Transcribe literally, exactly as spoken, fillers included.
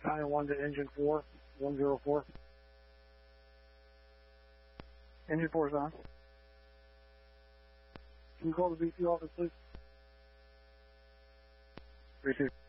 nine one to engine four, one zero four. Engine four is on. Can you call the B C office, please? Receive.